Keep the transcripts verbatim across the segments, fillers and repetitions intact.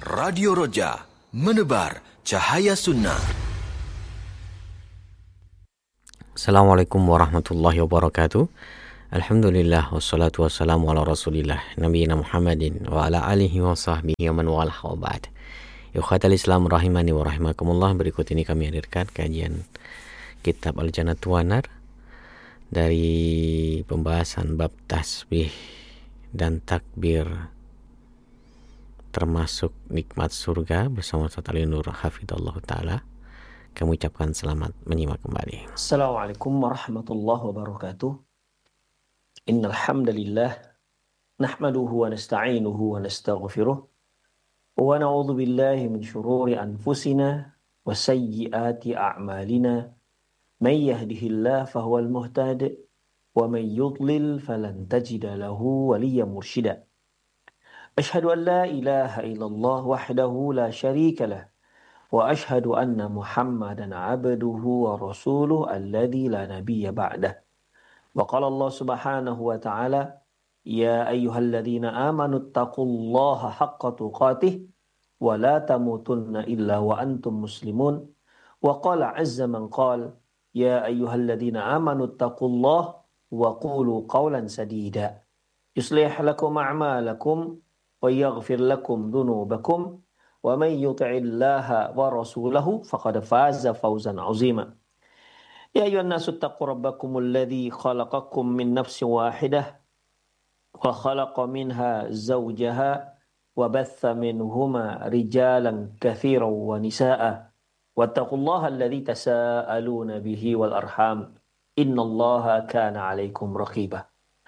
Radio Roja, menebar cahaya sunnah. Assalamualaikum warahmatullahi wabarakatuh. Alhamdulillah wassalatu wassalamu ala rasulillah nabiyina Muhammadin wa ala alihi wa sahbihi wa man walah wa ba'd. Yukhatal Islam rahimani wa rahimakumullah. Berikut ini kami hadirkan kajian kitab Al-Jannatu wan-Nar dari pembahasan bab tasbih dan takbir termasuk nikmat surga bersama Ustaz Ali Nur hafidhallahu taala. Kami ucapkan selamat menyimak kembali. Assalamualaikum warahmatullahi wabarakatuh. Innal hamdalillah nahmaduhu wa nasta'inuhu wa nastaghfiruh wa na'udzu billahi min shururi anfusina wa sayyiati a'malina. May yahdihillahu fahuwal muhtadi wa may yudlil falan tajida lahu waliyyan mursyida. Ashhadu an la ilaha illallah wahdahu la syarika lah wa ashhadu anna Muhammadan abduhu wa rasuluhu alladzi la nabiyya ba'dah. Wa qala Allah subhanahu wa ta'ala, ya ayyuhalladzina amanu taqullaha haqqa tuqatih wa la tamutunna illa wa antum muslimun. Wa qala azza man qala, ya ayyuhalladzina amanu taqullaha wa qulu qawlan sadida yuslih lakum a'malakum wa yaghfir lakum dhunubakum wa may yuti'illaha wa rasulahu faqad faza fawzan 'azima. Ya ayyuhan nasu taqu rabbakumul ladzi khalaqakum min nafsin wahidah wa khalaqa minha zawjaha wa batha minhuma rijalan katsiran wa nisaa'a wattaqullaha alladzi tasaaluna bihi wal arham innallaha kana 'alaikum raqiba.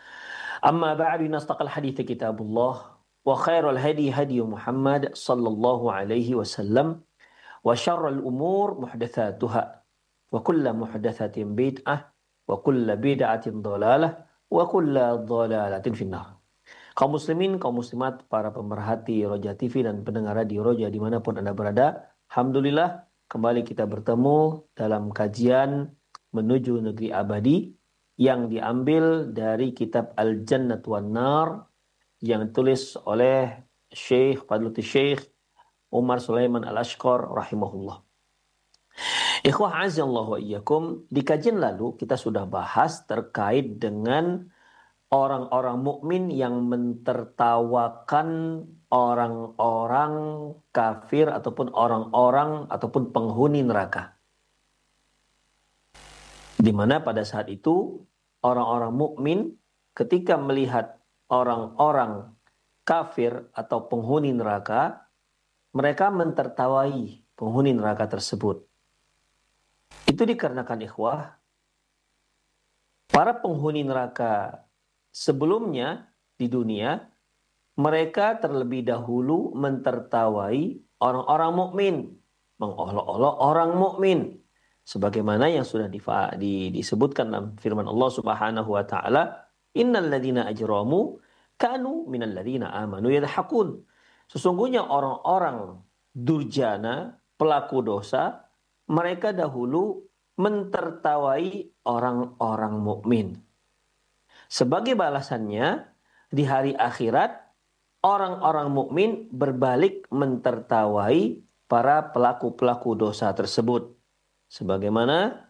Amma ba'du, nastaqal hadithi kitabullah wa khairul hadi hadi Muhammad sallallahu alaihi wasallam wa syarrul umur muhdatsatuha wa kullu muhdatsatin bid'ah wa kullu bid'atin dhalalah wa kullu dhalalatin finnar. Kaum muslimin, kaum muslimat, para pemerhati Roja T V dan pendengar radio Roja dimanapun Anda berada, alhamdulillah kembali kita bertemu dalam kajian menuju negeri abadi yang diambil dari kitab Al-Jannatu wan-Nar yang ditulis oleh Syekh Fadlatul Syekh Umar Sulaiman Al-Ashqar rahimahullah. Ikhwah azallahu wa iyyakum, di kajian lalu kita sudah bahas terkait dengan orang-orang mukmin yang mentertawakan orang-orang kafir ataupun orang-orang ataupun penghuni neraka. Di mana pada saat itu orang-orang mukmin ketika melihat orang-orang kafir atau penghuni neraka, mereka mentertawai penghuni neraka tersebut. Itu dikarenakan ikhwah, para penghuni neraka sebelumnya di dunia, mereka terlebih dahulu mentertawai orang-orang mukmin, mengolok-olok orang mukmin. Sebagaimana yang sudah difa- di, disebutkan dalam firman Allah Subhanahu wa taala, innal ladzina ajramu kanu minal ladzina amanu yadhakun. Sesungguhnya orang-orang durjana, pelaku dosa, mereka dahulu mentertawai orang-orang mukmin. Sebagai balasannya, di hari akhirat orang-orang mukmin berbalik mentertawai para pelaku-pelaku dosa tersebut. Sebagaimana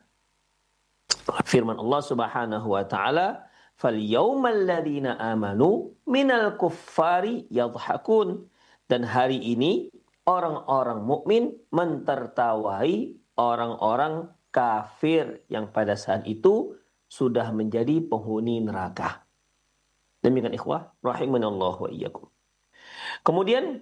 firman Allah Subhanahu wa taala, "Falyawmal ladzina amanu minal kuffari yadhakun." Dan hari ini orang-orang mukmin mentertawai orang-orang kafir yang pada saat itu sudah menjadi penghuni neraka. Demikian ikhwah rahimanallahu wa iyyakum. Kemudian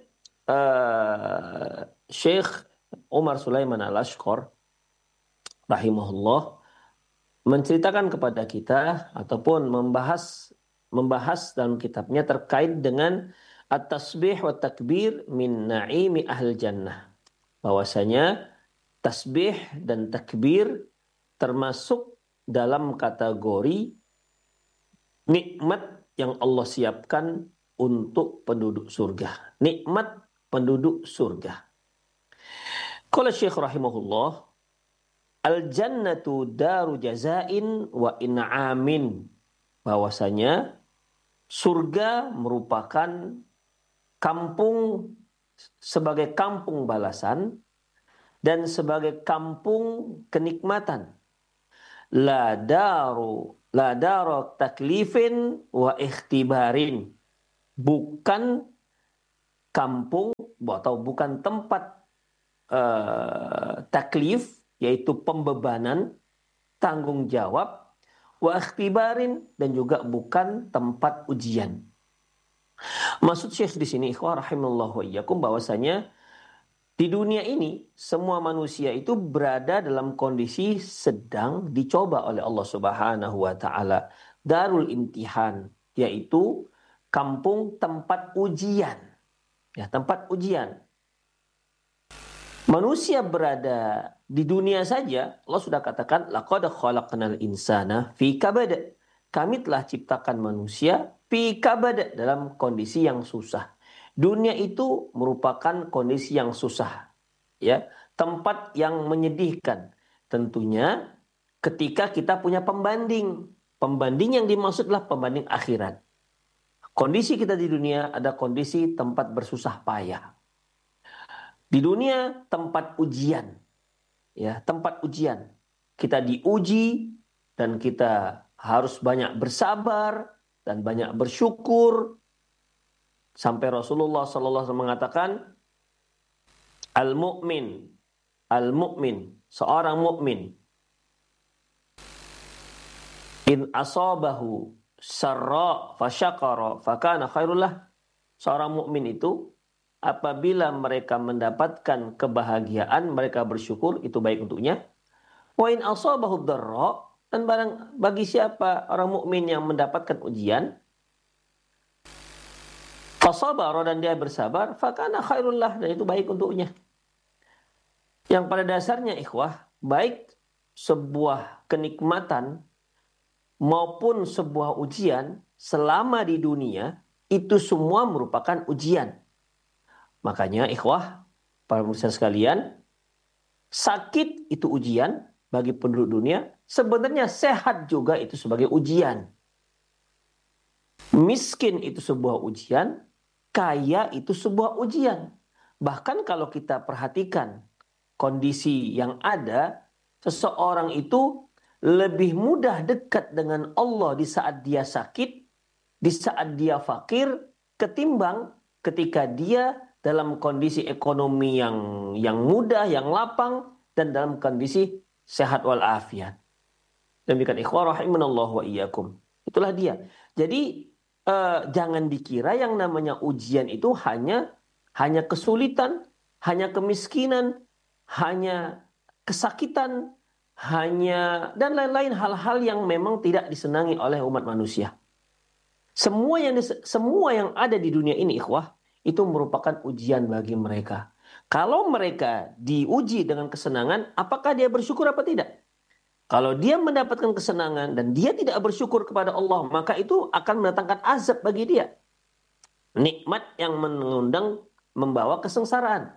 uh, Syekh Umar Sulaiman Al-Ashqar rahimahullah menceritakan kepada kita ataupun membahas membahas dalam kitabnya terkait dengan at-tasbih wa takbir min na'imi ahl jannah. Bahwasanya tasbih dan takbir termasuk dalam kategori nikmat yang Allah siapkan untuk penduduk surga. Nikmat penduduk surga. Qala Syekh rahimahullah, al-jannatu daru jazain wa in'amin. Bahwasanya surga merupakan kampung sebagai kampung balasan dan sebagai kampung kenikmatan. La daru la daru taklifin wa ikhtibarin. Bukan kampung atau bukan tempat uh, taklif, yaitu pembebanan, tanggung jawab, wa ikhtibarin, dan juga bukan tempat ujian. Maksud Syekh di sini, ikhwah rahimallahu wa iyyakum, bahwasanya di dunia ini semua manusia itu berada dalam kondisi sedang dicoba oleh Allah Subhanahu wa taala. Darul imtihan, yaitu kampung tempat ujian. Ya, tempat ujian. Manusia berada di dunia saja, Allah sudah katakan laqad khalaqnal insana fi kabad. Kami telah ciptakan manusia fi kabad, dalam kondisi yang susah. Dunia itu merupakan kondisi yang susah, ya, tempat yang menyedihkan. Tentunya ketika kita punya pembanding. Pembanding yang dimaksud adalah pembanding akhirat. Kondisi kita di dunia ada kondisi tempat bersusah payah. Di dunia tempat ujian. Ya, tempat ujian. Kita diuji dan kita harus banyak bersabar dan banyak bersyukur. Sampai Rasulullah sallallahu alaihi wasallam mengatakan, al-mu'min, al-mu'min, seorang mukmin, in asabahu sarra fasyakara fakana khairullah. Seorang mukmin itu apabila mereka mendapatkan kebahagiaan, mereka bersyukur, itu baik untuknya. Wa in asabahu dharra, dan barang bagi siapa orang mukmin yang mendapatkan ujian, fasabara, dan dia bersabar, fakana khairullah, dan itu baik untuknya. Yang pada dasarnya ikhwah, baik sebuah kenikmatan maupun sebuah ujian selama di dunia, itu semua merupakan ujian. Makanya ikhwah, para pemirsa sekalian, sakit itu ujian bagi penduduk dunia. Sebenarnya sehat juga itu sebagai ujian. Miskin itu sebuah ujian, kaya itu sebuah ujian. Bahkan kalau kita perhatikan kondisi yang ada, seseorang itu lebih mudah dekat dengan Allah di saat dia sakit, di saat dia fakir, ketimbang ketika dia dalam kondisi ekonomi yang yang mudah, yang lapang, dan dalam kondisi sehat walafiat. Demikian ikhwah rahimanallahu wa iyyakum. Itulah dia. Jadi eh, jangan dikira yang namanya ujian itu hanya hanya kesulitan, hanya kemiskinan, hanya kesakitan, hanya dan lain-lain hal-hal yang memang tidak disenangi oleh umat manusia. Semua yang semua yang ada di dunia ini ikhwah, itu merupakan ujian bagi mereka. Kalau mereka diuji dengan kesenangan, apakah dia bersyukur apa tidak? Kalau dia mendapatkan kesenangan dan dia tidak bersyukur kepada Allah, maka itu akan mendatangkan azab bagi dia. Nikmat yang mengundang membawa kesengsaraan.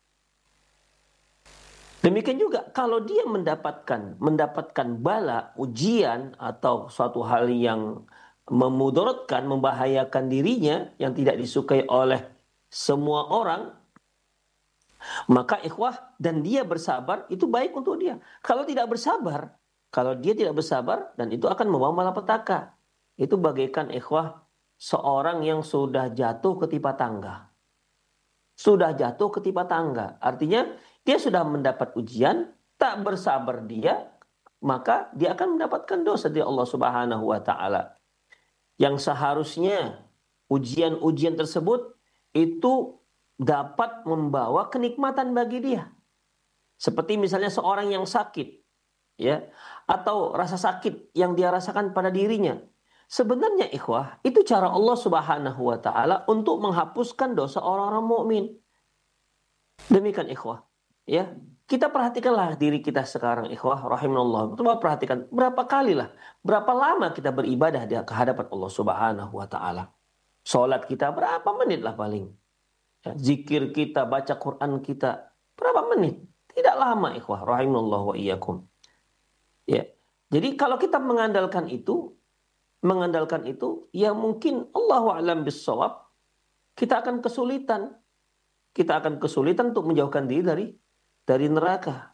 Demikian juga kalau dia mendapatkan mendapatkan bala, ujian, atau suatu hal yang memudaratkan, membahayakan dirinya, yang tidak disukai oleh semua orang, maka ikhwah, dan dia bersabar, itu baik untuk dia. Kalau tidak bersabar, kalau dia tidak bersabar, dan itu akan membawa malapetaka. Itu bagaikan ikhwah, seorang yang sudah jatuh ketimpa tangga. Sudah jatuh ketimpa tangga. Artinya dia sudah mendapat ujian, tak bersabar dia, maka dia akan mendapatkan dosa dari Allah Subhanahu wa taala. Yang seharusnya ujian-ujian tersebut itu dapat membawa kenikmatan bagi dia. Seperti misalnya seorang yang sakit, ya, atau rasa sakit yang dia rasakan pada dirinya. Sebenarnya ikhwah, itu cara Allah Subhanahu wa taala untuk menghapuskan dosa orang-orang mukmin. Demikian ikhwah, ya. Kita perhatikanlah diri kita sekarang ikhwah rahimanallah. Coba perhatikan berapa kali lah, berapa lama kita beribadah di hadapan Allah Subhanahu wa taala. Salat kita berapa menit lah paling. Ya, zikir kita, baca Quran kita berapa menit? Tidak lama ikhwah rahimanallah wa iyyakum. Ya. Jadi kalau kita mengandalkan itu, mengandalkan itu, ya mungkin Allahu a'lam bissawab, kita akan kesulitan. kita akan kesulitan untuk menjauhkan diri dari dari neraka.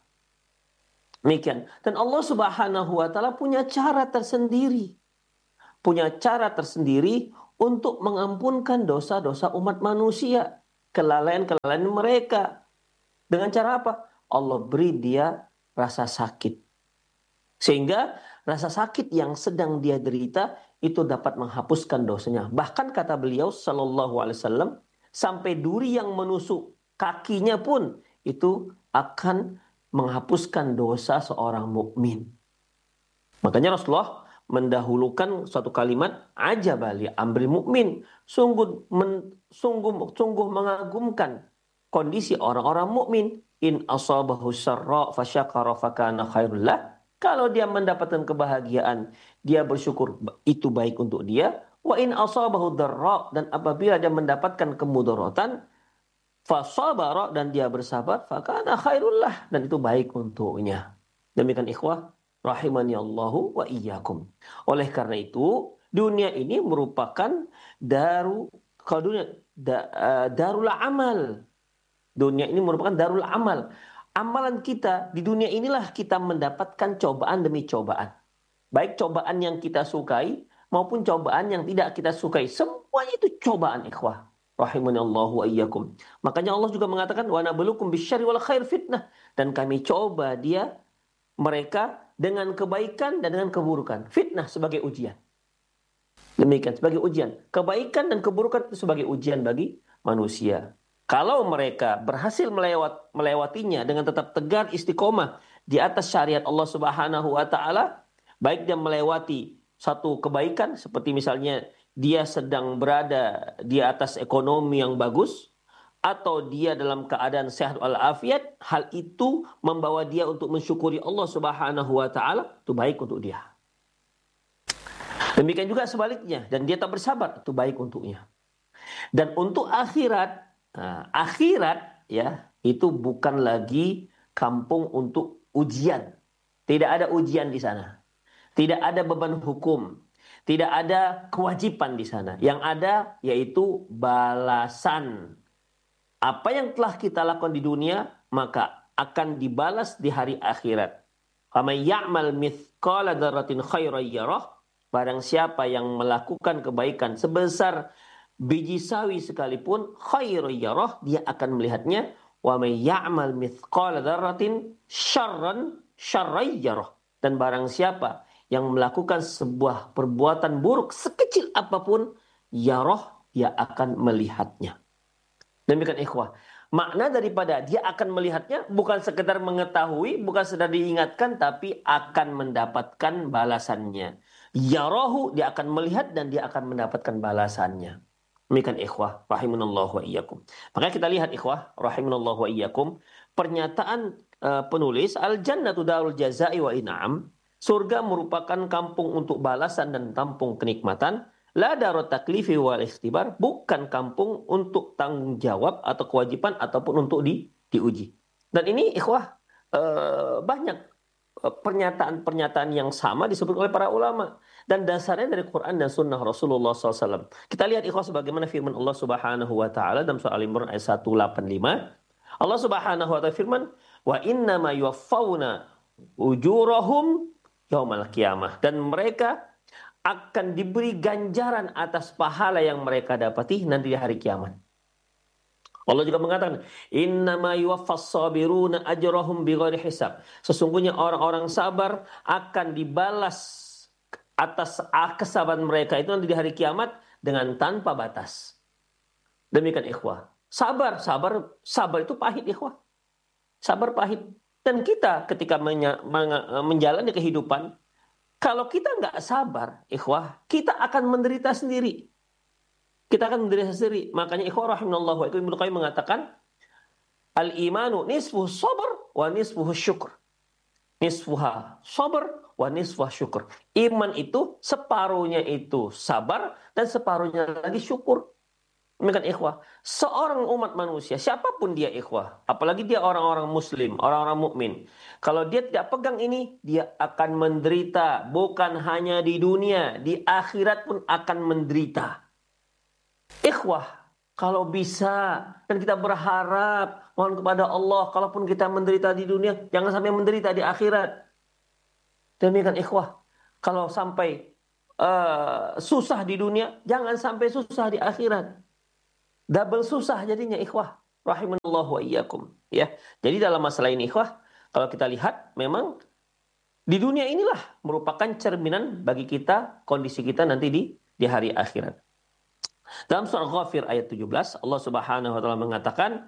Demikian. Dan Allah Subhanahu wa taala punya cara tersendiri. Punya cara tersendiri untuk mengampunkan dosa-dosa umat manusia, kelalaian-kelalaian mereka. Dengan cara apa? Allah beri dia rasa sakit. Sehingga rasa sakit yang sedang dia derita itu dapat menghapuskan dosanya. Bahkan kata beliau sallallahu alaihi wasallam, sampai duri yang menusuk kakinya pun itu akan menghapuskan dosa seorang mukmin. Makanya Rasulullah mendahulukan suatu kalimat ajabali amri mukmin, sungguh men, sungguh sungguh mengagumkan kondisi orang-orang mukmin. In asabahu syarra fasyakara fakana khairul lah. Kalau dia mendapatkan kebahagiaan, dia bersyukur, itu baik untuk dia. Wa in asabahu dharra, dan apabila dia mendapatkan kemudaratan, fasabara, dan dia bersabar, fakana khairul lah, dan itu baik untuknya. Demikian ikhwah rahimani Allahu wa iyyakum. Oleh karena itu, dunia ini merupakan daru kalau dunia da, uh, darul amal. Dunia ini merupakan darul amal. Amalan kita di dunia inilah kita mendapatkan cobaan demi cobaan. Baik cobaan yang kita sukai maupun cobaan yang tidak kita sukai. Semuanya itu cobaan, ikhwah. Rahimanallahu wa iyyakum. Makanya Allah juga mengatakan wa nabluukum bisyarri wal khair fitnah, dan kami coba dia mereka dengan kebaikan dan dengan keburukan. Fitnah sebagai ujian. Demikian sebagai ujian. Kebaikan dan keburukan itu sebagai ujian bagi manusia. Kalau mereka berhasil melewat melewatinya dengan tetap tegar istiqomah di atas syariat Allah Subhanahu wa taala, baik dia melewati satu kebaikan seperti misalnya dia sedang berada di atas ekonomi yang bagus, atau dia dalam keadaan sehat walafiat, hal itu membawa dia untuk mensyukuri Allah Subhanahu wa taala, itu baik untuk dia. Demikian juga sebaliknya, dan dia tak bersabar, itu baik untuknya. Dan untuk akhirat, nah, akhirat ya itu bukan lagi kampung untuk ujian. Tidak ada ujian di sana. Tidak ada beban hukum. Tidak ada kewajiban di sana. Yang ada yaitu balasan. Apa yang telah kita lakukan di dunia maka akan dibalas di hari akhirat. Faman ya'mal mithqala dzarratin khairan yarah. Barang siapa yang melakukan kebaikan sebesar biji sawi sekalipun khairan yarah, dia akan melihatnya. Wa may ya'mal mithqala dzarratin syarran syarran yarah. Dan barang siapa yang melakukan sebuah perbuatan buruk sekecil apapun, yarah, dia akan melihatnya. Demikian ikhwah. Makna daripada dia akan melihatnya bukan sekedar mengetahui, bukan sekedar diingatkan, tapi akan mendapatkan balasannya. Yarahu, dia akan melihat dan dia akan mendapatkan balasannya. Demikian ikhwah rahimanallahu wa iyyakum. Maka kita lihat ikhwah rahimanallahu wa iyyakum, pernyataan uh, penulis al-jannatu darul jazai wa in'am, surga merupakan kampung untuk balasan dan kampung kenikmatan. La darut taklifi wal ikhtibar, bukan kampung untuk tanggung jawab atau kewajiban ataupun untuk di, diuji. Dan ini ikhwah eh, banyak pernyataan-pernyataan yang sama disebut oleh para ulama. Dan dasarnya dari Quran dan Sunnah Rasulullah shallallahu alaihi wasallam. Kita lihat ikhwah sebagaimana firman Allah Subhanahu wa taala dalam surah Al-Imran ayat seratus delapan puluh lima. Allah Subhanahu wa taala firman, "Wa innama yuwaffawna ujurahum yaumal qiyamah." Dan mereka akan diberi ganjaran atas pahala yang mereka dapati nanti di hari kiamat. Allah juga mengatakan, "Innama yuwaffas sabiruna ajrahum bighairi hisab." Sesungguhnya orang-orang sabar akan dibalas atas kesabaran mereka itu nanti di hari kiamat dengan tanpa batas. Demikian ikhwah. Sabar, sabar, sabar itu pahit ikhwah. Sabar pahit. Dan kita ketika menjalani kehidupan, kalau kita nggak sabar, ikhwah, kita akan menderita sendiri. Kita akan menderita sendiri. Makanya ikhwah rahimanallahu wa iyyakum, Ibnu Qayyim mengatakan, al-imanu nisfuhu sabr wa nisfuhu syukur. Nisfuha sabr wa nisfuha syukur. Iman itu separuhnya itu sabar dan separuhnya lagi syukur. Demikian ikhwah, seorang umat manusia, siapapun dia ikhwah, apalagi dia orang-orang muslim, orang-orang mukmin, kalau dia tidak pegang ini, dia akan menderita, bukan hanya di dunia, di akhirat pun akan menderita. Ikhwah, Kalau bisa, dan kita berharap, mohon kepada Allah, kalaupun kita menderita di dunia, jangan sampai menderita di akhirat. Demikian ikhwah. Kalau sampai uh, susah di dunia, jangan sampai susah di akhirat. Double susah jadinya ikhwah. Rahimanallah wa iyyakum. Ya. Jadi dalam masalah ini ikhwah, kalau kita lihat memang di dunia inilah merupakan cerminan bagi kita, kondisi kita nanti di di hari akhirat. Dalam surah Ghafir ayat tujuh belas, Allah Subhanahu wa taala mengatakan,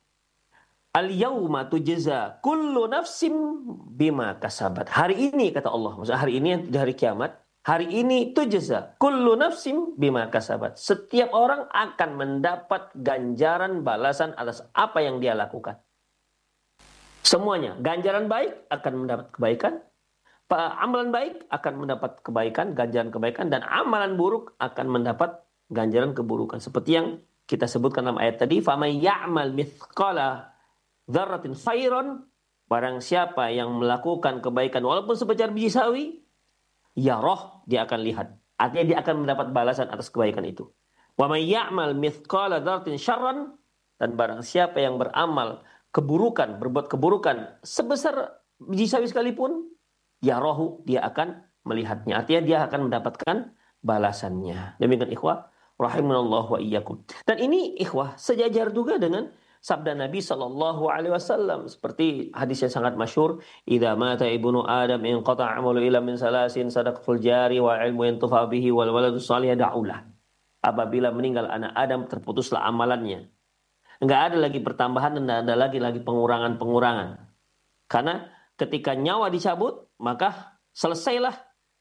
Al-yawma tujza kullu nafsim bima kasabat. Hari ini kata Allah, maksudnya hari ini yang hari kiamat, hari ini tujza kullu nafsim bima kasabat. Setiap orang akan mendapat ganjaran balasan atas apa yang dia lakukan. Semuanya, ganjaran baik akan mendapat kebaikan, amalan baik akan mendapat kebaikan, ganjaran kebaikan, dan amalan buruk akan mendapat ganjaran keburukan. Seperti yang kita sebutkan dalam ayat tadi, faman ya'mal mithqala dzarratin khairan, barang siapa yang melakukan kebaikan walaupun sebesar biji sawi, ya roh dia akan lihat. Artinya dia akan mendapat balasan atas kebaikan itu. Wa may ya'mal mithqala dzarratin syarran, dan barang siapa yang beramal keburukan, berbuat keburukan sebesar biji sawi sekalipun, ya rohu dia akan melihatnya. Artinya dia akan mendapatkan balasannya. Demikian ikhwah, rahimanallah wa iyyakum. Dan ini ikhwah sejajar juga dengan sabda Nabi sallallahu alaihi wasallam seperti hadis yang sangat masyhur, idza mata ibnu adam in qata'a amalu illa min salasin sadaqatul jari wa ilmu yantafa bihi wal waladus salih da'ulah. Apabila meninggal anak Adam, terputuslah amalannya. Enggak ada lagi pertambahan dan enggak ada lagi lagi pengurangan-pengurangan. Karena ketika nyawa dicabut, maka selesailah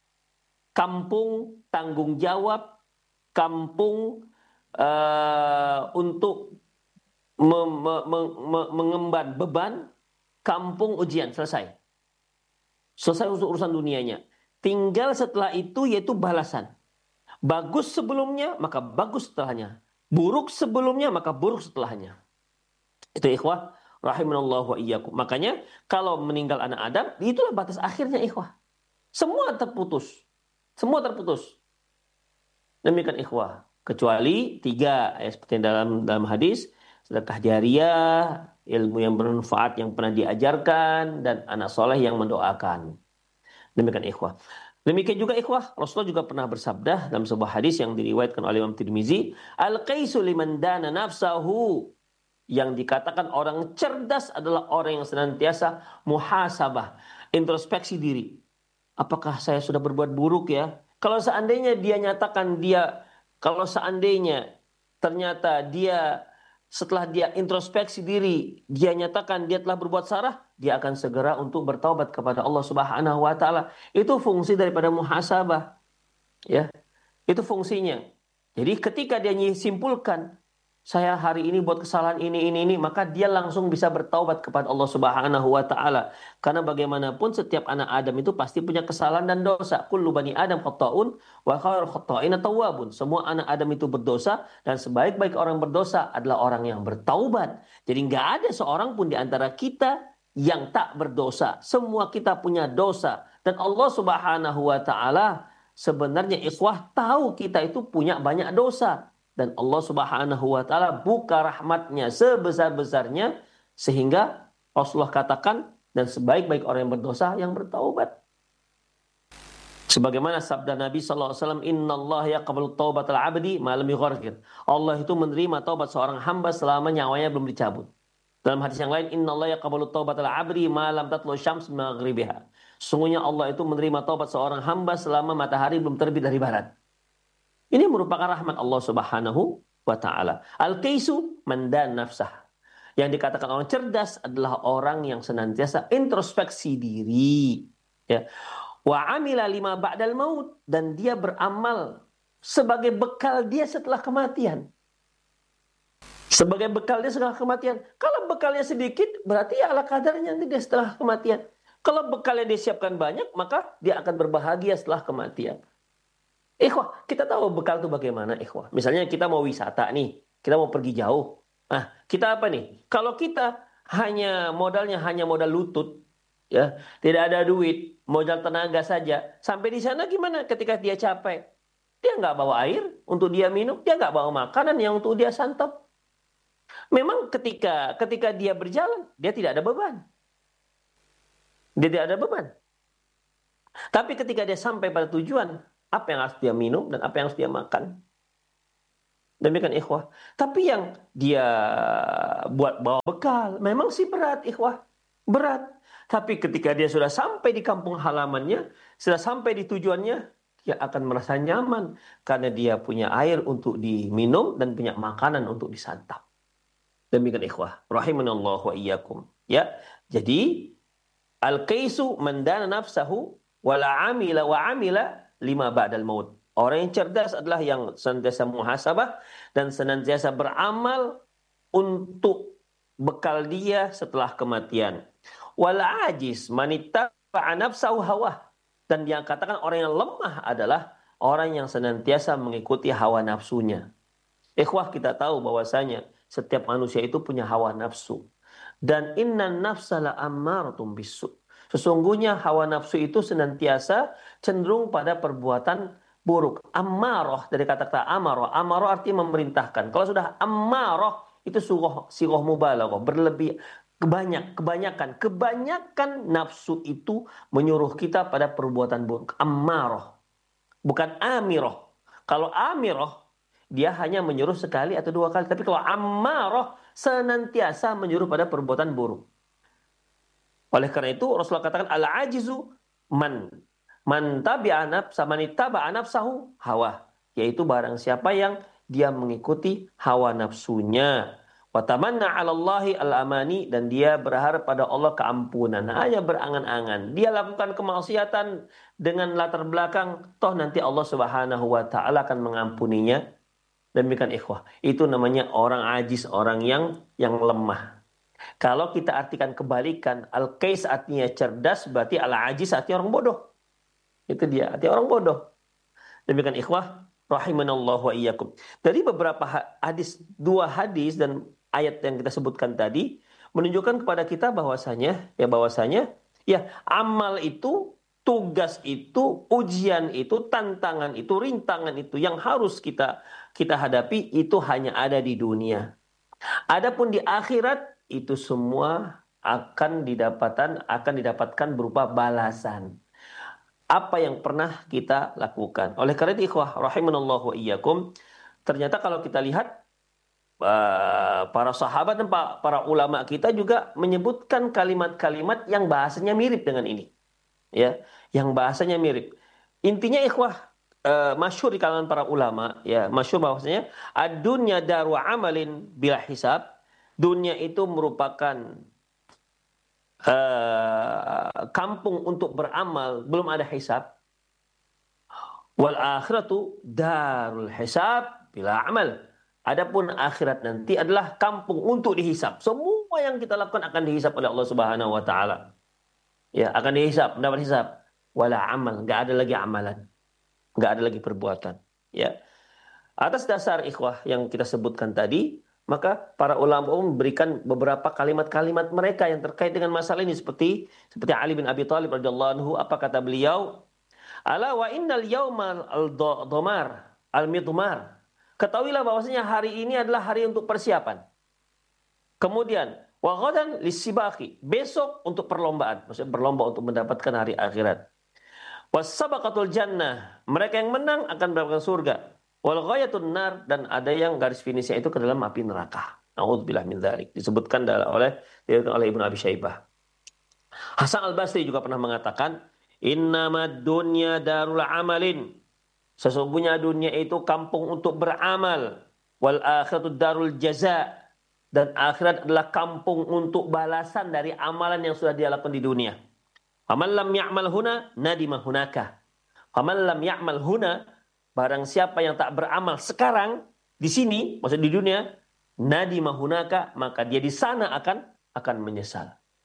kampung tanggung jawab, kampung uh, untuk me, me, me, me, mengemban beban, kampung ujian, selesai. Selesai untuk urusan dunianya. Tinggal setelah itu yaitu balasan. Bagus sebelumnya, maka bagus setelahnya. Buruk sebelumnya, maka buruk setelahnya. Itu ikhwah, rahimanallahu wa iyyakum. Makanya kalau meninggal anak Adam, itulah batas akhirnya ikhwah. Semua terputus. Semua terputus. Demikian ikhwah. Kecuali tiga, ya, seperti dalam dalam hadis, sedekah jariyah, ilmu yang bermanfaat yang pernah diajarkan, dan anak soleh yang mendoakan. Demikian ikhwah. Demikian juga ikhwah, Rasulullah juga pernah bersabda dalam sebuah hadis yang diriwayatkan oleh Imam Tirmizi, al-qaisu liman dana nafsahu, yang dikatakan orang cerdas adalah orang yang senantiasa muhasabah, introspeksi diri. Apakah saya sudah berbuat buruk ya? Kalau seandainya dia nyatakan dia, kalau seandainya ternyata dia setelah dia introspeksi diri, dia nyatakan dia telah berbuat salah, dia akan segera untuk bertaubat kepada Allah Subhanahu wa taala. Itu fungsi daripada muhasabah. Ya. Itu fungsinya. Jadi ketika dia menyimpulkan saya hari ini buat kesalahan ini ini ini, maka dia langsung bisa bertaubat kepada Allah Subhanahu wa taala. Karena bagaimanapun setiap anak Adam itu pasti punya kesalahan dan dosa. Kullu bani Adam khata'un wa khairul khata'ina tawwabun. Semua anak Adam itu berdosa, dan sebaik-baik orang berdosa adalah orang yang bertaubat. Jadi nggak ada seorang pun di antara kita yang tak berdosa. Semua kita punya dosa, dan Allah Subhanahu wa taala sebenarnya ikhwah tahu kita itu punya banyak dosa. Dan Allah Subhanahu wa taala buka rahmatnya sebesar-besarnya, sehingga Rasulullah katakan, dan sebaik-baik orang yang berdosa yang bertaubat. Sebagaimana sabda Nabi sallallahu alaihi wasallam, innallaha yaqbalu taubatal 'abdi ma lam yugharqir. Allah itu menerima taubat seorang hamba selama nyawanya belum dicabut. Dalam hadis yang lain, innallaha yaqbalu taubatal 'abdi ma lam tatlu syams min maghribiha. Sungguhnya Allah itu menerima taubat seorang hamba selama matahari belum terbit dari barat. Ini merupakan rahmat Allah Subhanahu wa taala. Al-qaisu man dan nafsah. Yang dikatakan orang cerdas adalah orang yang senantiasa introspeksi diri, ya. Wa amila lima ba'dal maut, dan dia beramal sebagai bekal dia setelah kematian. Sebagai bekal dia setelah kematian. Kalau bekalnya sedikit, berarti ya ala kadarnya nanti dia setelah kematian. Kalau bekalnya disiapkan banyak, maka dia akan berbahagia setelah kematian. Ikhwah, kita tahu bekal itu bagaimana, ikhwah. Misalnya kita mau wisata nih, kita mau pergi jauh. Nah, kita apa nih? Kalau kita hanya modalnya hanya modal lutut, ya, tidak ada duit, modal tenaga saja. Sampai di sana gimana ketika dia capek? Dia nggak bawa air untuk dia minum, dia nggak bawa makanan yang untuk dia santap. Memang ketika ketika dia berjalan, dia tidak ada beban. Dia tidak ada beban. Tapi ketika dia sampai pada tujuan, apa yang harus dia minum dan apa yang harus dia makan? Demikian ikhwah. Tapi yang dia buat bawa bekal, memang sih berat ikhwah. Berat. Tapi ketika dia sudah sampai di kampung halamannya, sudah sampai di tujuannya, dia akan merasa nyaman. Karena dia punya air untuk diminum dan punya makanan untuk disantap. Demikian ikhwah. Rahimanallah wa iyyakum. Ya. Jadi, al-qaisu mandana nafsahu wala amila wa amila lima ba'dal maut. Orang yang cerdas adalah yang senantiasa muhasabah dan senantiasa beramal untuk bekal dia setelah kematian. Wal ajiz manittaba'a nafsahu hawah. Dan yang katakan orang yang lemah adalah orang yang senantiasa mengikuti hawa nafsunya. Ikhwah, kita tahu bahwasanya setiap manusia itu punya hawa nafsu. Dan innan nafsa la ammaratun bisu. Sesungguhnya hawa nafsu itu senantiasa cenderung pada perbuatan buruk. Ammaroh dari kata-kata amaroh. Amaroh artinya memerintahkan. Kalau sudah ammaroh itu surah sirah mubalaghah, berlebih, kebanyak, kebanyakan. Kebanyakan nafsu itu menyuruh kita pada perbuatan buruk. Ammaroh. Bukan amiroh. Kalau amiroh, dia hanya menyuruh sekali atau dua kali. Tapi kalau ammaroh, senantiasa menyuruh pada perbuatan buruk. Oleh karena itu Rasulullah katakan al-ajizu man man tabi'a nafsa man ittaba'a nafsahu hawa, yaitu barang siapa yang dia mengikuti hawa nafsunya. Wa tamanna 'ala Allahi al-amani, dan dia berharap pada Allah keampunan. Hanya berangan-angan. Dia lakukan kemaksiatan dengan latar belakang toh nanti Allah Subhanahu wa taala akan mengampuninya. Demikian ikhwah. Itu namanya orang ajiz, orang yang yang lemah. Kalau kita artikan kebalikan, al-qais artinya cerdas, berarti al-ajiz artinya orang bodoh. Itu dia, artinya orang bodoh. Demikian ikhwah, rahimanallah wa iyyakum. Dari beberapa hadis, dua hadis dan ayat yang kita sebutkan tadi, menunjukkan kepada kita bahwasanya, ya bahwasanya, ya amal itu, tugas itu, ujian itu, tantangan itu, rintangan itu, yang harus kita kita hadapi, itu hanya ada di dunia. Adapun di akhirat, itu semua akan didapatkan akan didapatkan berupa balasan apa yang pernah kita lakukan. Oleh karena itu ikhwah rahimanallahu wa iyyakum, ternyata kalau kita lihat uh, para sahabat dan para ulama kita juga menyebutkan kalimat-kalimat yang bahasanya mirip dengan ini. Ya, yang bahasanya mirip. Intinya ikhwah, uh, masyhur di kalangan para ulama, ya, masyhur bahwasanya ad-dunya daru amalin bila hisab. Dunia itu merupakan uh, kampung untuk beramal, belum ada hisab. Wal akhiratu darul hisab bila amal. Adapun akhirat nanti adalah kampung untuk dihisab. Semua yang kita lakukan akan dihisab oleh Allah Subhanahu wa taala. Ya, akan dihisab, mendapat hisab. Wala amal, enggak ada lagi amalan. Enggak ada lagi perbuatan, ya. Atas dasar ikhwah yang kita sebutkan tadi, maka para ulama memberikan beberapa kalimat-kalimat mereka yang terkait dengan masalah ini, seperti seperti Ali bin Abi Thalib radhiyallahu anhu. Apa kata beliau? Ala wa innal yaumal al-dhamar al-midmar. Ketahuilah bahwasanya hari ini adalah hari untuk persiapan. Kemudian wa ghadan lisibaqi, besok untuk perlombaan, maksudnya berlomba untuk mendapatkan hari akhirat. Was-sabaqatul jannah, mereka yang menang akan mendapatkan surga. Wal ghayatun nar, dan ada yang garis finishnya itu ke dalam api neraka. Nauzubillah min dzalik. Disebutkan oleh oleh Ibnu Abi Syaibah. Hasan Al-Basri juga pernah mengatakan, "Innamad dunya darul amalin." Sesungguhnya dunia itu kampung untuk beramal. Wal akhiratu darul jaza, dan akhirat adalah kampung untuk balasan dari amalan yang sudah dia lakukan di dunia. Faman lam ya'mal huna nadima hunaka. Faman lam ya'mal huna, barang siapa yang tak beramal sekarang di sini, maksud di dunia, nadi mahunaka, maka dia di sana akan akan menyesal.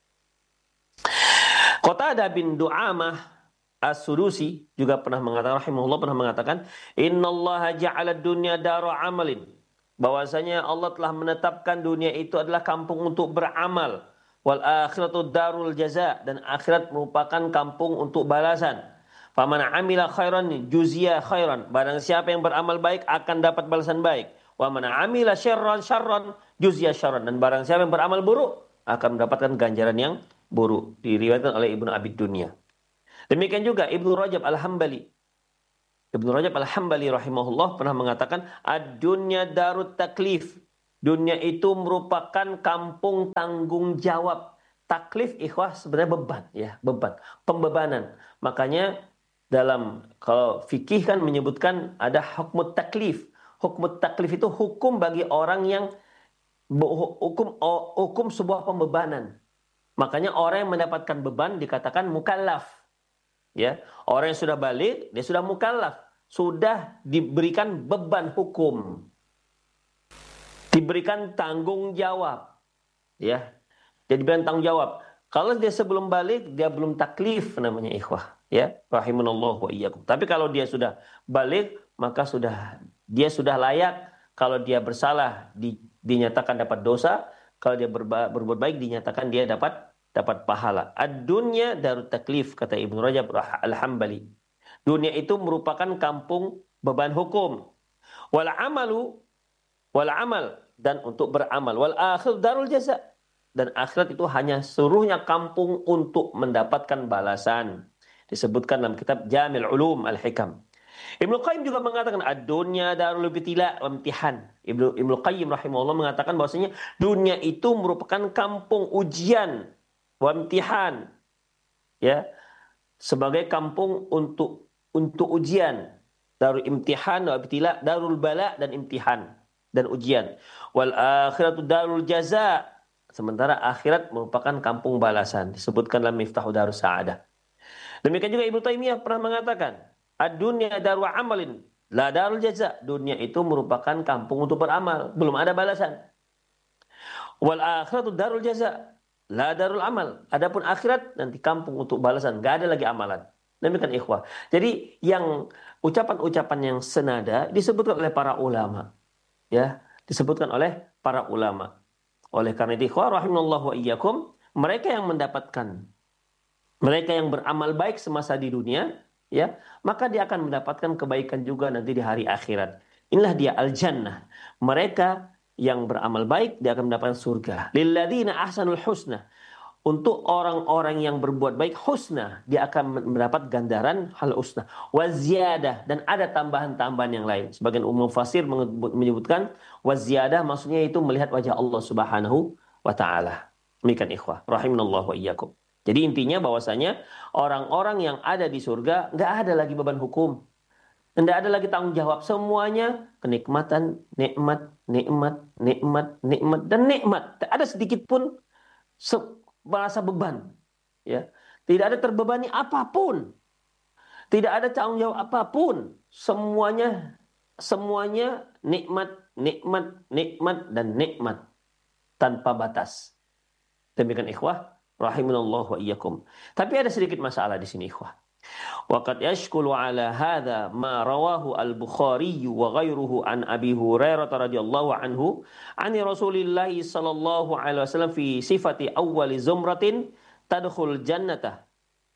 Qatadah bin Du'amah As-Sudusi juga pernah mengatakan, rahimahullah pernah mengatakan, innallaha ja'ala dunya daru amalin, bahwasanya Allah telah menetapkan dunia itu adalah kampung untuk beramal. Wal akhiratu darul jaza, dan akhirat merupakan kampung untuk balasan. Faman amila khairan juzia khairan. Barang siapa yang beramal baik akan dapat balasan baik. Wa man amila syarran syarran juzia syarran. Dan barang siapa yang beramal buruk akan mendapatkan ganjaran yang buruk. Diriwayatkan oleh Ibnu Abi Dunya. Demikian juga Ibnu Rajab Al-Hambali. Ibnu Rajab Al-Hambali rahimahullah pernah mengatakan, ad-dunya darut taklif. Dunia itu merupakan kampung tanggung jawab. Taklif ikhwah sebenarnya beban, ya, beban, pembebanan. Makanya dalam kalau fikih kan menyebutkan ada hukum taklif. Hukum taklif itu hukum bagi orang yang hukum hukum sebuah pembebanan. Makanya orang yang mendapatkan beban dikatakan mukallaf. Ya, orang yang sudah balik dia sudah mukallaf, sudah diberikan beban hukum, diberikan tanggung jawab. Ya, dia diberikan tanggung jawab. Kalau dia sebelum balik dia belum taklif namanya ikhwah. Ya, rahimanallahu wa iyyakum. Tapi kalau dia sudah balik maka sudah dia sudah layak. Kalau dia bersalah di, dinyatakan dapat dosa. Kalau dia berba, berbuat baik dinyatakan dia dapat dapat pahala. Ad-dunya darut taklif kata Ibnu Rajab Al-Hambali. Dunia itu merupakan kampung beban hukum. Wal amalu wal amal dan untuk beramal. Wal akhir darul jaza. Dan akhirat itu hanya seluruhnya kampung untuk mendapatkan balasan. Disebutkan dalam kitab Jamil Ulum Al-Hikam. Ibnu Qayyim juga mengatakan ad-dunya darul ibtila wa imtihan. Ibnu Ibnu Qayyim rahimahullah mengatakan bahwasanya dunia itu merupakan kampung ujian wa imtihan. Ya. Sebagai kampung untuk untuk ujian. Darul imtihan wa ibtila, darul bala dan imtihan dan ujian. Wal akhiratu darul jaza. Sementara akhirat merupakan kampung balasan. Disebutkan dalam Miftahu Darus Sa'adah. Demikian juga Ibnu Taimiyah pernah mengatakan, ad-dunya daru amalin, la darul jaza. Dunia itu merupakan kampung untuk beramal, belum ada balasan. Wal akhiratu darul jaza, la darul amal. Adapun akhirat nanti kampung untuk balasan, enggak ada lagi amalan. Demikian ikhwah. Jadi yang ucapan-ucapan yang senada disebutkan oleh para ulama. Ya, disebutkan oleh para ulama. Oleh karena itu ikhwah rahimallahu wa iyyakum, mereka yang mendapatkan, mereka yang beramal baik semasa di dunia, ya, maka dia akan mendapatkan kebaikan juga nanti di hari akhirat. Inilah dia al-jannah. Mereka yang beramal baik dia akan mendapatkan surga. Lilladzina ahsanul husna. Untuk orang-orang yang berbuat baik husna, dia akan mendapat gandaran hal husna. Wa ziyadah, dan ada tambahan-tambahan yang lain. Sebagian umum fasir menyebutkan wa ziyadah maksudnya itu melihat wajah Allah Subhanahu wa taala. Demikian ikhwah rahimanallahu wa iyyakum. Jadi intinya bahwasanya orang-orang yang ada di surga enggak ada lagi beban hukum. Enggak ada lagi tanggung jawab, semuanya kenikmatan, nikmat, nikmat, nikmat, nikmat dan nikmat. Tak ada sedikit pun merasa beban, ya. Tidak ada terbebani apapun. Tidak ada tanggung jawab apapun. Semuanya semuanya nikmat, nikmat, nikmat dan nikmat tanpa batas. Demikian ikhwah rahimanallahu wa iyyakum. Tapi ada sedikit masalah di sini ikhwah. Waqad yashkulu ala hadha ma rawahu al-Bukhari wa ghairuhu an Abi Hurairah radhiyallahu anhu ani Rasulillah sallallahu alaihi wasallam fi sifati awwali zumratin tadkhul jannata.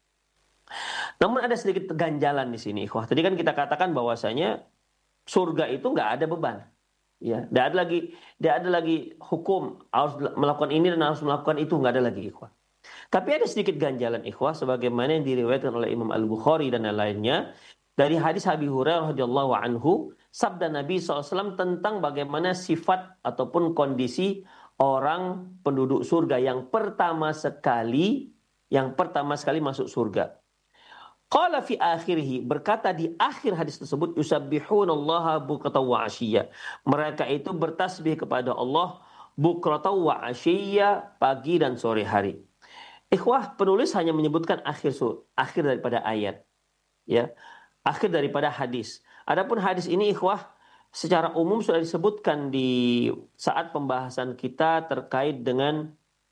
Namun ada sedikit ganjalan di sini ikhwah. Tadi kan kita katakan bahwasanya surga itu enggak ada beban. Ya, enggak ada lagi enggak ada lagi hukum harus melakukan ini dan harus melakukan itu, enggak ada lagi ikhwah. Tapi ada sedikit ganjalan ikhwah sebagaimana yang diriwayatkan oleh Imam Al-Bukhari dan lainnya dari hadis Abi Hurairah radhiyallahu anhu, sabda Nabi shallallahu alaihi wasallam tentang bagaimana sifat ataupun kondisi orang penduduk surga yang pertama sekali yang pertama sekali masuk surga. Qala fi akhirih, berkata di akhir hadis tersebut, yusabbihunallaha bukratan wa asyiyya. Mereka itu bertasbih kepada Allah bukratan wa asyiyya, pagi dan sore hari. Ikhwah, penulis hanya menyebutkan akhir akhir daripada ayat, ya, akhir daripada hadis. Adapun hadis ini ikhwah secara umum sudah disebutkan di saat pembahasan kita terkait dengan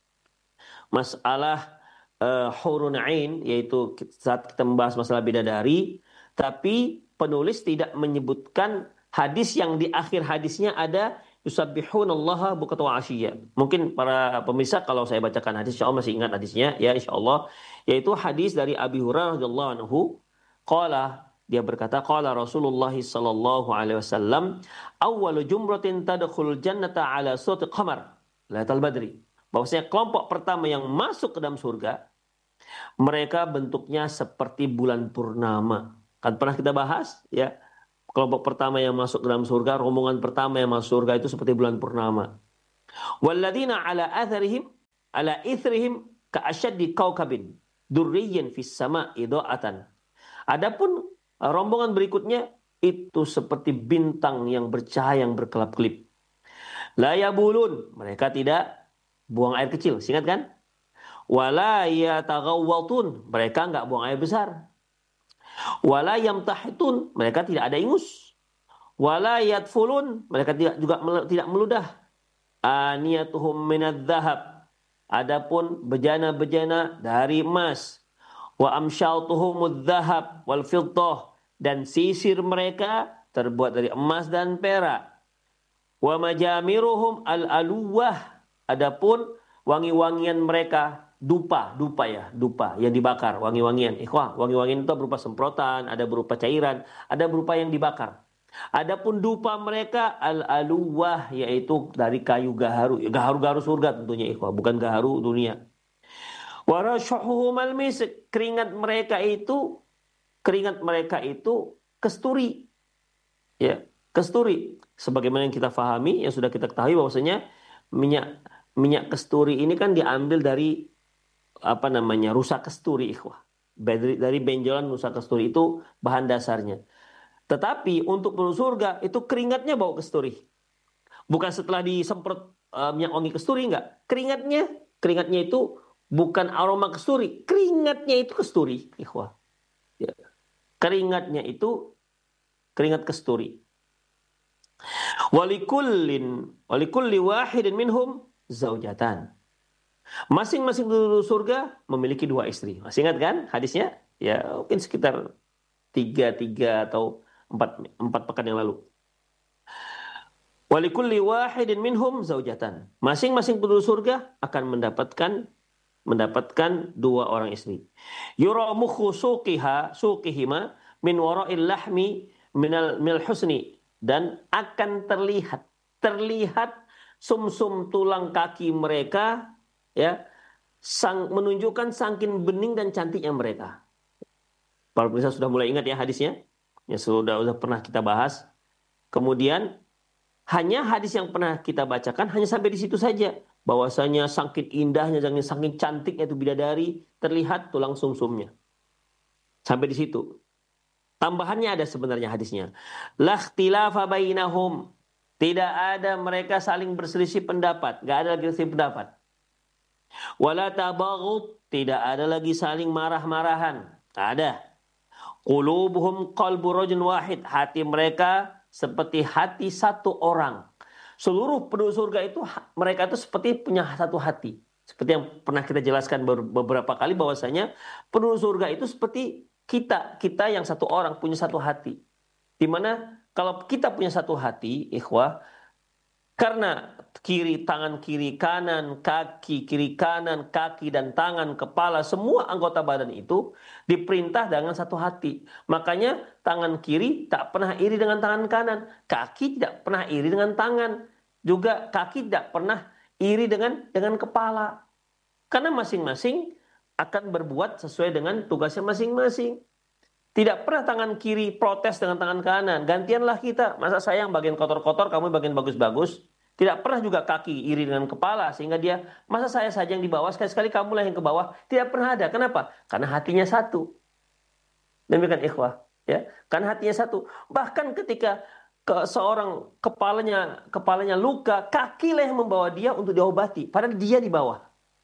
masalah uh, hurun ain, yaitu saat kita membahas masalah bidadari, tapi penulis tidak menyebutkan hadis yang di akhir hadisnya ada yusabbihunallaha bukratan wa asyiyya. Mungkin para pemirsa kalau saya bacakan hadis insyaallah masih ingat hadisnya ya insyaallah, yaitu hadis dari Abi Hurairah radhiyallahu anhu Qala, dia berkata, qala Rasulullah sallallahu alaihi wasallam, awwalu jumratin tadkhulul jannata ala suti qamar, lailatul badri. Bahwasanya kelompok pertama yang masuk ke dalam surga, mereka bentuknya seperti bulan purnama. Kan pernah kita bahas, ya. Kelompok pertama yang masuk ke dalam surga, rombongan pertama yang masuk surga itu seperti bulan purnama. Walladzina ala atharihim ala ithrihim ka'asyaddi kaukabin durriyin fis sama'i dha'atan. Adapun rombongan berikutnya itu seperti bintang yang bercahaya yang berkelap-kelip. La yabulun, mereka tidak buang air kecil, ingat kan? Wala yataghawwatun, mereka enggak buang air besar. Wala yamtahitun, mereka tidak ada ingus. Wala yadfulun, mereka tidak juga tidak meludah. Aniyatuhum minadz-dzahab, adapun bejana-bejana dari emas. Wa amsyatuhumudz dzahab wal fiddah, dan sisir mereka terbuat dari emas dan perak. Wa majamiruhum al-aluwah, adapun wangi-wangian mereka dupa, dupa ya, dupa yang dibakar, wangi-wangian. Ikhwah, wangi-wangian itu berupa semprotan, ada berupa cairan, ada berupa yang dibakar. Adapun dupa mereka al-aluwah, yaitu dari kayu gaharu, gaharu-gaharu surga tentunya ikhwah, bukan gaharu dunia. Wa rashuhum al-misk, keringat mereka itu keringat mereka itu kesturi. Ya, kesturi. Sebagaimana yang kita fahami, yang sudah kita ketahui bahwasanya minyak minyak kesturi ini kan diambil dari apa namanya? Rusa kesturi ikhwah. Dari, dari benjolan rusa kesturi itu bahan dasarnya. Tetapi untuk penduduk surga itu keringatnya bau kesturi. Bukan setelah disemprot uh, minyak wangi kesturi, enggak. Keringatnya, keringatnya itu bukan aroma kesturi, keringatnya itu kesturi, ikhwah. Ya. Keringatnya itu keringat kesturi. Walikullin, walikulli wahidin minhum zaujatan. Masing-masing penduduk surga memiliki dua istri. Masih ingat kan hadisnya? Ya, mungkin sekitar tiga, tiga atau empat, empat pekan yang lalu. Walikulli wahidin minhum zaujatan. Masing-masing penduduk surga akan mendapatkan mendapatkan dua orang istri. Yura mukhu suqiha suqihima min wara'il lahmi minal mil husni, dan akan terlihat terlihat sumsum tulang kaki mereka, ya, sang, menunjukkan saking bening dan cantiknya mereka. Para pemirsa sudah mulai ingat ya hadisnya, yang sudah sudah pernah kita bahas. Kemudian hanya hadis yang pernah kita bacakan hanya sampai di situ saja, bahwasanya saking indahnya, saking cantiknya itu bidadari, terlihat tulang sumsumnya. Sampai di situ. Tambahannya ada sebenarnya hadisnya. La ikhtilafa bainahum. Tidak ada mereka saling berselisih pendapat, enggak ada lagi berselisih pendapat. Wala tabaghut, tidak ada lagi saling marah-marahan. Tak ada. Qulubuhum qalbu rajulin wahid, hati mereka seperti hati satu orang. Seluruh penduduk surga itu, mereka itu seperti punya satu hati. Seperti yang pernah kita jelaskan beberapa kali, bahwasanya penduduk surga itu seperti kita, kita yang satu orang punya satu hati. Dimana kalau kita punya satu hati, ikhwah, karena kiri, tangan kiri, kanan, kaki, kiri, kanan, kaki, dan tangan, kepala, semua anggota badan itu diperintah dengan satu hati. Makanya tangan kiri tak pernah iri dengan tangan kanan. Kaki tidak pernah iri dengan tangan. Juga kaki tidak pernah iri dengan dengan kepala. Karena masing-masing akan berbuat sesuai dengan tugasnya masing-masing. Tidak pernah tangan kiri protes dengan tangan kanan. Gantianlah kita. Masa saya yang bagian kotor-kotor, kamu bagian bagus-bagus. Tidak pernah juga kaki iri dengan kepala. Sehingga dia, masa saya saja yang di bawah, sekali-sekali kamulah yang ke bawah. Tidak pernah ada. Kenapa? Karena hatinya satu. Demikian ikhwah. Ya, karena hatinya satu. Bahkan ketika ke seorang kepalanya kepalanya luka, kakilah yang membawa dia untuk diobati. Padahal dia di bawah.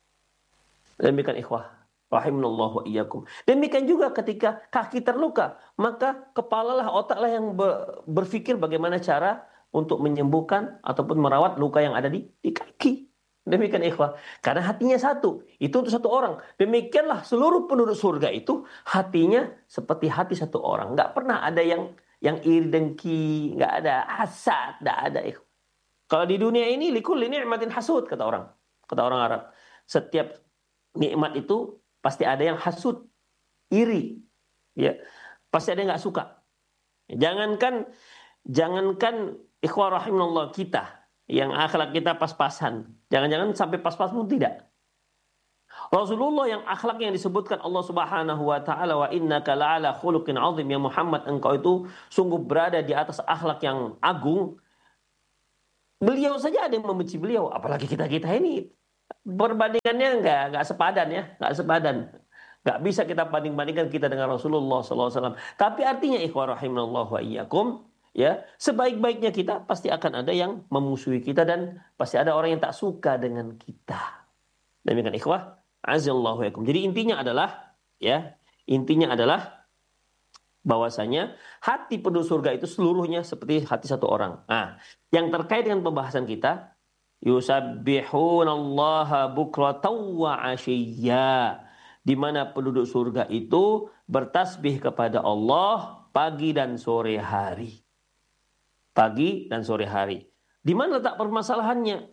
Demikian ikhwah. Rahimanallahu wa iyyakum. Demikian juga ketika kaki terluka, maka kepalalah, otaklah yang berpikir bagaimana cara untuk menyembuhkan ataupun merawat luka yang ada di, di kaki. Demikian ikhwah. Karena hatinya satu. Itu untuk satu orang. Demikianlah seluruh penduduk surga itu hatinya seperti hati satu orang. Nggak pernah ada yang yang iri dengki, nggak ada hasad, nggak ada ikhwah. Kalau di dunia ini likulli ni'matin hasud, kata orang. Kata orang Arab. Setiap nikmat itu pasti ada yang hasud, iri. Ya. Pasti ada yang nggak suka. Jangankan jangankan ikhwah rahimallah kita yang akhlak kita pas-pasan. Jangan-jangan sampai pas-pas pun tidak. Rasulullah yang akhlak yang disebutkan Allah Subhanahu wa taala, wa innaka la'ala khuluqin 'azim, ya Muhammad, engkau itu sungguh berada di atas akhlak yang agung. Beliau saja ada yang membenci beliau, apalagi kita-kita ini. Perbandingannya enggak enggak sepadan ya, enggak sepadan. Enggak bisa kita banding-bandingkan kita dengan Rasulullah sallallahu alaihi wasallam. Tapi artinya ikhwah rahimallahu wa iyyakum, ya, sebaik-baiknya kita pasti akan ada yang memusuhi kita dan pasti ada orang yang tak suka dengan kita. Demikian ikhwah, azallahu yakum. Jadi intinya adalah, ya, intinya adalah bahwasanya hati penduduk surga itu seluruhnya seperti hati satu orang. Nah, yang terkait dengan pembahasan kita, yusabbihunallaha bukratan wa ashiyya, di mana penduduk surga itu bertasbih kepada Allah pagi dan sore hari. Pagi dan sore hari. Di mana letak permasalahannya?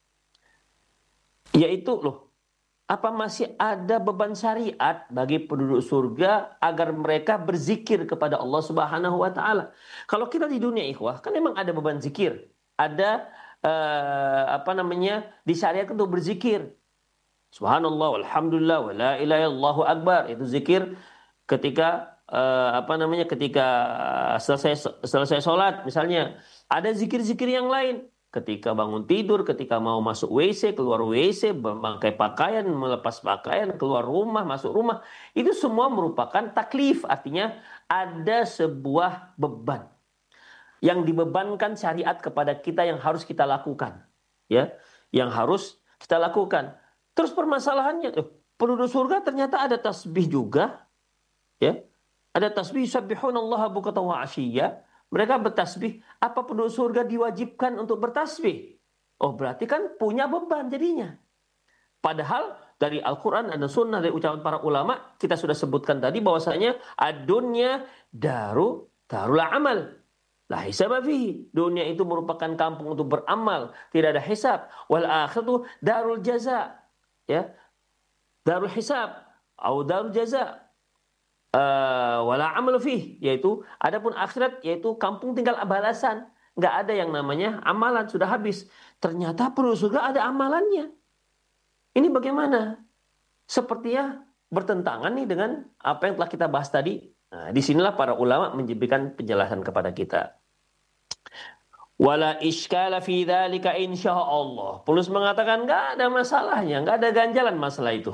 Yaitu loh, apa masih ada beban syariat bagi penduduk surga agar mereka berzikir kepada Allah Subhanahu wa taala? Kalau kita di dunia ikhwah, kan memang ada beban zikir. Ada uh, apa namanya? disyariatkan untuk berzikir. Subhanallah, walhamdulillah, wa la ilaha illallahu akbar. Itu zikir ketika uh, apa namanya? ketika selesai selesai salat misalnya. Ada zikir-zikir yang lain. Ketika bangun tidur, ketika mau masuk W C, keluar W C, memakai pakaian, melepas pakaian, keluar rumah, masuk rumah. Itu semua merupakan taklif. Artinya ada sebuah beban yang dibebankan syariat kepada kita yang harus kita lakukan. Ya, yang harus kita lakukan. Terus permasalahannya, eh, penduduk surga ternyata ada tasbih juga. Ya, ada tasbih, yusabbihunallaha bukratan wa 'ashiyya. Mereka bertasbih. Apa penduduk surga diwajibkan untuk bertasbih? Oh, berarti kan punya beban jadinya. Padahal dari Al-Quran dan Sunnah, dari ucapan para ulama, kita sudah sebutkan tadi bahwasanya ad-dunya daru darul amal. La hisaba fihi. Dunia itu merupakan kampung untuk beramal, tidak ada hisab. Wal akhiratu darul jaza. Ya. Darul hisab atau darul jaza. Uh, wala amal fih, yaitu adapun akhirat yaitu kampung tinggal balasan, nggak ada yang namanya amalan, sudah habis. Ternyata penduduk surga ada amalannya. Ini bagaimana? Sepertinya bertentangan nih dengan apa yang telah kita bahas tadi. Nah, disinilah para ulama menjadikan penjelasan kepada kita. Wala iskala fi dzalika insyaallah. Paulus mengatakan nggak ada masalahnya, nggak ada ganjalan masalah itu.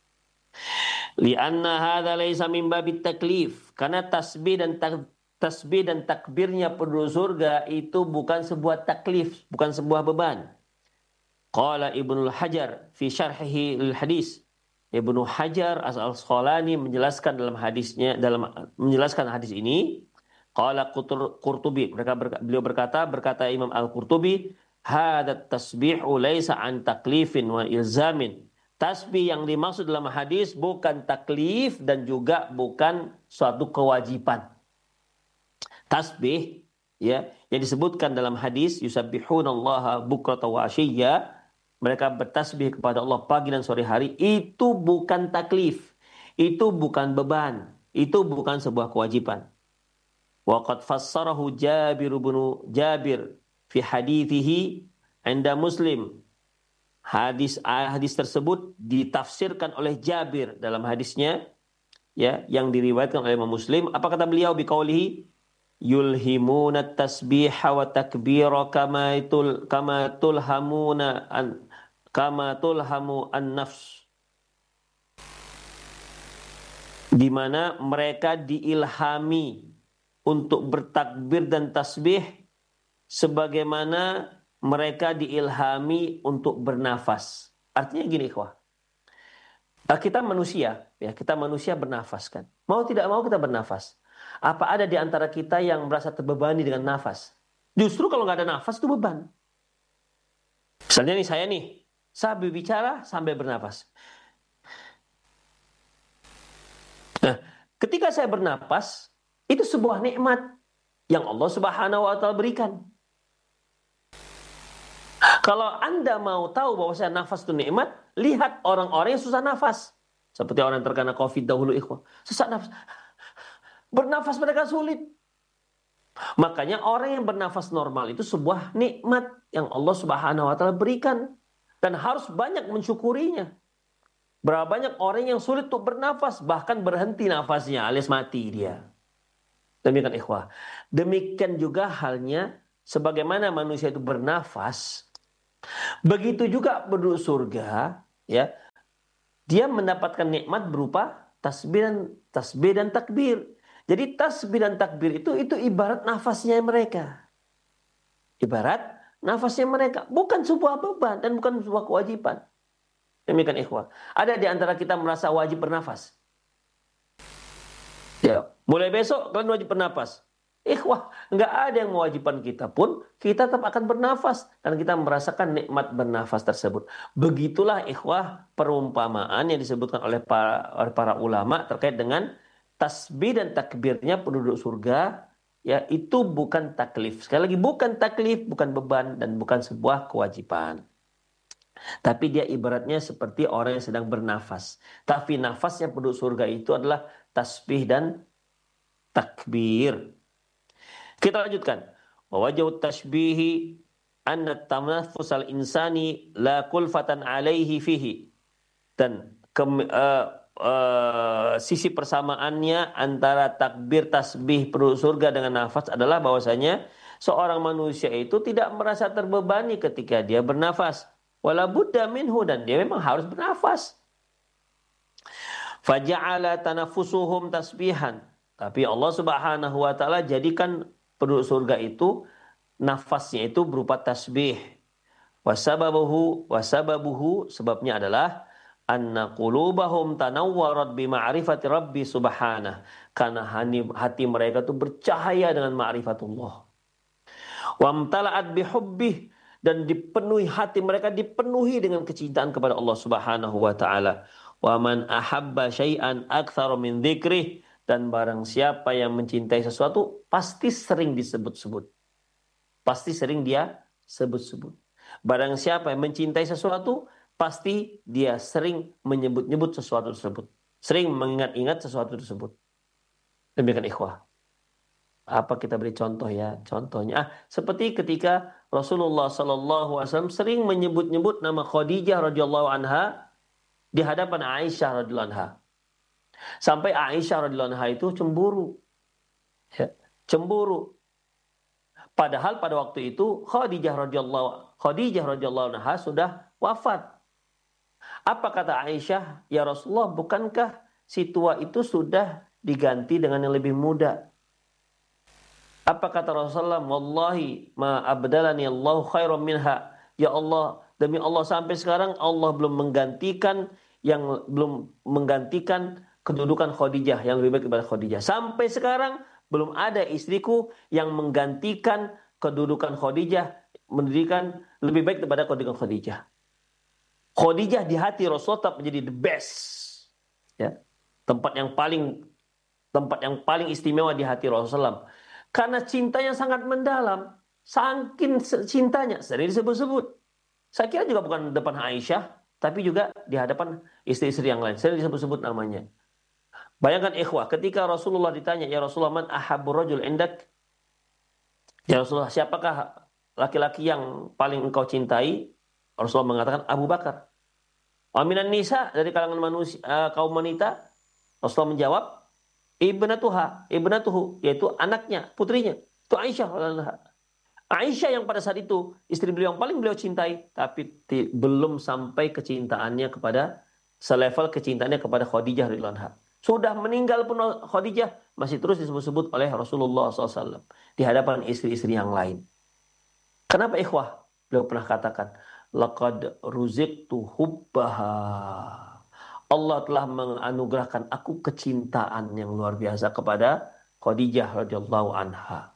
Lianna hadza laisa min babit taklif, karena tasbih dan tak, tasbih dan takbirnya penduduk surga itu bukan sebuah taklif, bukan sebuah beban. Qala Ibnu Hajar fi syarhihi lil hadis. Ibnu Hajar Al-Asqalani menjelaskan dalam hadisnya, dalam menjelaskan hadis ini, qala Qurtubi, mereka berkata, beliau berkata berkata Imam Al-Qurtubi, hadza tasbihu laisa an taklifin wa ilzamin. Tasbih yang dimaksud dalam hadis bukan taklif dan juga bukan suatu kewajiban. Tasbih, ya, yang disebutkan dalam hadis yusabbihunallaha bukratan wa 'ashiyya, mereka bertasbih kepada Allah pagi dan sore hari, itu bukan taklif, itu bukan beban, itu bukan sebuah kewajiban. Wa qad fassarahu Jabir bin Jabir fi hadithihi 'inda Muslim. Hadis hadis tersebut ditafsirkan oleh Jabir dalam hadisnya, ya, yang diriwayatkan oleh Imam Muslim. Apa kata beliau? Biqaulihi yulhimuna tasbiha wa takbira kama tul kama tulhamuna an kama tulhamu an-nafs. Di mana mereka diilhami untuk bertakbir dan tasbih sebagaimana mereka diilhami untuk bernafas. Artinya gini, ikhwah. Kita manusia, ya, kita manusia bernafas kan. Mau tidak mau kita bernafas. Apa ada di antara kita yang merasa terbebani dengan nafas? Justru kalau nggak ada nafas itu beban. Misalnya nih saya nih, saya berbicara sambil bernafas. Nah, ketika saya bernafas, itu sebuah nikmat yang Allah Subhanahu wa taala berikan. Kalau Anda mau tahu bahwa saya nafas itu nikmat, lihat orang-orang yang susah nafas. Seperti orang yang terkena COVID dahulu, ikhwah. Susah nafas. Bernafas mereka sulit. Makanya orang yang bernafas normal itu sebuah nikmat yang Allah Subhanahu wa taala berikan dan harus banyak mensyukurinya. Berapa banyak orang yang sulit untuk bernafas, bahkan berhenti nafasnya alias mati dia. Demikian ikhwah. Demikian juga halnya sebagaimana manusia itu bernafas, begitu juga penduduk surga, ya. Dia mendapatkan nikmat berupa tasbih dan tasbih dan takbir. Jadi tasbih dan takbir itu itu ibarat nafasnya mereka. Ibarat nafasnya mereka, bukan sebuah beban dan bukan sebuah kewajiban. Demikian ikhwah. Ada di antara kita merasa wajib bernafas. Ya, mulai besok kalian wajib bernafas. Ikhwah, nggak ada yang mewajibkan kita pun, kita tetap akan bernafas dan kita merasakan nikmat bernafas tersebut. Begitulah ikhwah perumpamaan yang disebutkan oleh para, oleh para ulama terkait dengan tasbih dan takbirnya penduduk surga, ya itu bukan taklif. Sekali lagi bukan taklif, bukan beban dan bukan sebuah kewajiban. Tapi dia ibaratnya seperti orang yang sedang bernafas. Tapi nafasnya penduduk surga itu adalah tasbih dan takbir. Kita lanjutkan. Wa wajhu tashbihi anna tanaffus al-insani la kulfatan alaihi fihi. Dan ke, uh, uh, sisi persamaannya antara takbir tasbih penduduk surga dengan nafas adalah bahwasanya seorang manusia itu tidak merasa terbebani ketika dia bernafas. Wala budda minhu, dan dia memang harus bernafas. Faja'ala tanafusuhum tasbihan. Tapi Allah Subhanahu wa taala jadikan penduduk surga itu nafasnya itu berupa tasbih. Wasababuhu wasababuhu sebabnya adalah anna qulubahum tanawwarat bi ma'rifati rabbi subhanah. Karena hati mereka itu bercahaya dengan ma'rifatullah. Wamtala'at bihubbih, dan dipenuhi hati mereka dipenuhi dengan kecintaan kepada Allah Subhanahu wa taala. Wa man ahabba syai'an aktsara min dzikrih, dan barang siapa yang mencintai sesuatu pasti sering disebut-sebut. Pasti sering dia sebut-sebut. Barang siapa yang mencintai sesuatu pasti dia sering menyebut-nyebut sesuatu tersebut. Sering mengingat-ingat sesuatu tersebut. Demikian ikhwah. Apa kita beri contoh ya? Contohnya ah, seperti ketika Rasulullah Sallallahu Alaihi Wasallam sering menyebut-nyebut nama Khadijah radhiyallahu anha di hadapan Aisyah radhiyallahu anha. Sampai Aisyah radhiyallahu anha itu cemburu. Ya, cemburu. Padahal pada waktu itu Khadijah radhiyallahu Khadijah radhiyallahu anha sudah wafat. Apa kata Aisyah? Ya Rasulullah, bukankah si tua itu sudah diganti dengan yang lebih muda? Apa kata Rasulullah? Wallahi ma abdalani Allahu khairan minha. Ya Allah, demi Allah sampai sekarang Allah belum menggantikan yang belum menggantikan kedudukan Khadijah yang lebih baik daripada Khadijah. Sampai sekarang belum ada istriku yang menggantikan kedudukan Khadijah, mendirikan lebih baik daripada kedudukan Khadijah. Khadijah di hati Rasulullah tetap menjadi the best. Ya. Tempat yang paling tempat yang paling istimewa di hati Rasulullah. Karena cintanya sangat mendalam, saking cintanya sering disebut-sebut. Saya kira juga bukan depan Aisyah, tapi juga di hadapan istri-istri yang lain, sering disebut-sebut namanya. Bayangkan ikhwah, ketika Rasulullah ditanya, ya Rasulullah, man ahabbu rajul indak? Ya Rasulullah, siapakah laki-laki yang paling engkau cintai? Rasulullah mengatakan Abu Bakar. Aminan nisa, dari kalangan manusia, uh, kaum wanita? Rasulullah menjawab, ibnatuha, ibnatuhu, yaitu anaknya, putrinya. Itu Aisyah. Aisyah yang pada saat itu istri beliau yang paling beliau cintai, tapi ti, belum sampai kecintaannya kepada selevel kecintaannya kepada Khadijah radhiyallahu anha. Sudah meninggal pun Khadijah masih terus disebut-sebut oleh Rasulullah shallallahu alaihi wasallam di hadapan istri-istri yang lain. Kenapa ikhwah? Beliau pernah katakan, laqad ruziqtu hubbaha. Allah telah menganugerahkan aku kecintaan yang luar biasa kepada Khadijah radhiyallahu anha.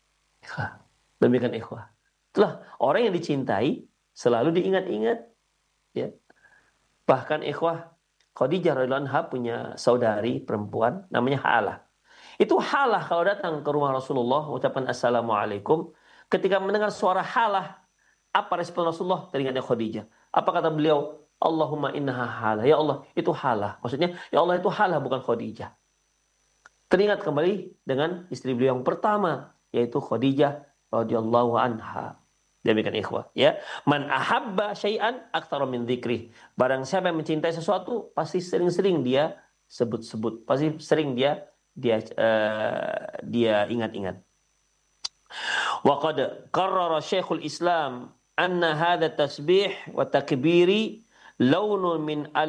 Demikian ikhwah. Itulah orang yang dicintai selalu diingat-ingat. Ya. Bahkan ikhwah, Khadijah radhiyallahu anha punya saudari perempuan namanya Halah. Itu Halah kalau datang ke rumah Rasulullah mengucapkan assalamualaikum, ketika mendengar suara Halah, apa respon Rasulullah? Teringatnya Khadijah. Apa kata beliau? Allahumma innaha Halah. Ya Allah, itu Halah. Maksudnya, ya Allah itu Halah bukan Khadijah. teringat kembali dengan istri beliau yang pertama, yaitu Khadijah radhiyallahu anha. Demikian ikhwah, ya. Man ahabba syai'an aktsara min dzikrih. Barang siapa yang mencintai sesuatu, pasti sering-sering dia sebut-sebut, pasti sering dia dia uh, dia ingat-ingat. Wa qad qarrara Syekhul Islam anna hadha tasbih wa takbiri launun min